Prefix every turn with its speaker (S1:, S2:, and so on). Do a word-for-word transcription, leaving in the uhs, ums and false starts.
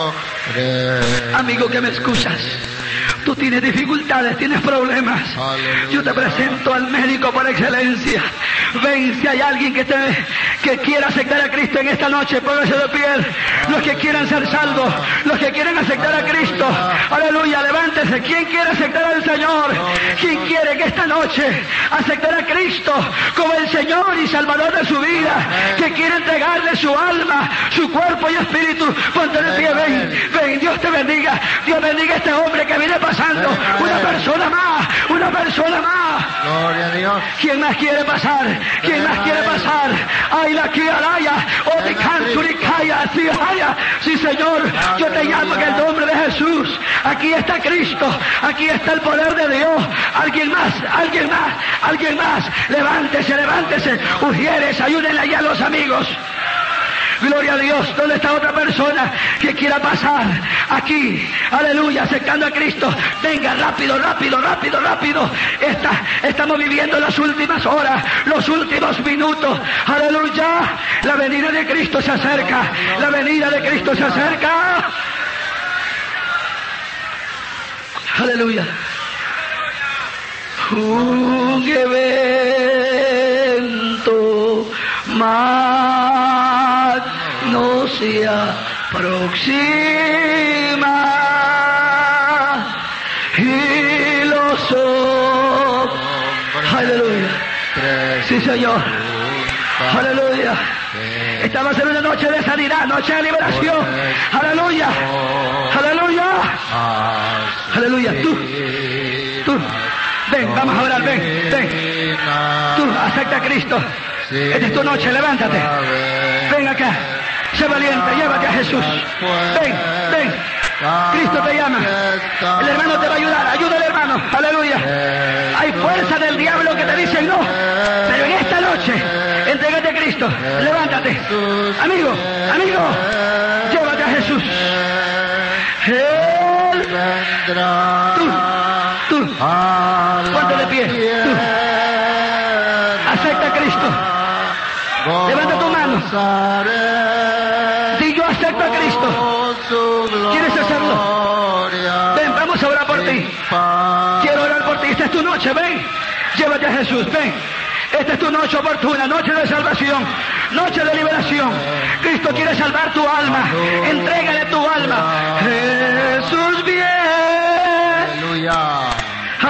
S1: Amigo que me escuchas, tú tienes dificultades, tienes problemas. Yo te presento al médico por excelencia. Ven, si hay alguien que te que quiera aceptar a Cristo en esta noche, póngase de pie. Los que quieran ser salvos, los que quieren aceptar a Cristo, aleluya, levántese. ¿Quién quiere aceptar al Señor? ¿Quién quiere que esta noche aceptar a Cristo como el Señor y Salvador de su vida? Que quiere entregarle su alma, su cuerpo y espíritu. Ponte de pie, ven, ven, Dios te bendiga. Dios bendiga a este hombre que viene pasando. Una persona más, una persona más.
S2: Gloria a Dios.
S1: ¿Quién más quiere pasar? ¿Quién más quiere pasar? ¡Ay, la kiaraya! ¡O te canturicaya! ¡Sí, haya! Sí, Señor, yo te llamo en el nombre de Jesús. Aquí está Cristo, aquí está el poder de Dios. Alguien más, alguien más, alguien más. Levántese, levántese. Ujieres, ayúdenle allá a los amigos. Gloria a Dios. ¿Dónde está otra persona que quiera pasar? Aquí, aleluya, acercando a Cristo. Venga, rápido, rápido, rápido, rápido. Esta, estamos viviendo las últimas horas, los últimos minutos. Aleluya. La venida de Cristo se acerca. La venida de Cristo se acerca. Aleluya. Un evento más no se aproxima y los ojos. Aleluya. Sí, Señor. Aleluya. Esta va a ser una noche de sanidad, noche de liberación. Aleluya. Aleluya. Aleluya. Tú, tú. Ven, vamos a orar, ven, ven. Tú, acepta a Cristo. Esta es tu noche, levántate. Ven acá. Sé valiente, llévate a Jesús. Ven, ven. Cristo te llama. El hermano te va a ayudar. Ayuda al hermano. Aleluya. Hay fuerza del diablo que te dicen no. Pero en esta noche, entrégate a Cristo. Levántate. Amigo, amigo. Llévate a Jesús. Él vendrá. Tú, tú. Ponte de pie. Tú. Acepta a Cristo. Levanta tu mano. Di yo acepto a Cristo. ¿Quieres hacerlo? Ven, vamos a orar por ti. Quiero orar por ti. Esta es tu noche, ven. Llévate a Jesús, ven. Esta es tu noche oportuna, noche de salvación, noche de liberación. Cristo quiere salvar tu alma. Entrégale tu alma. Jesús viene.
S2: Aleluya.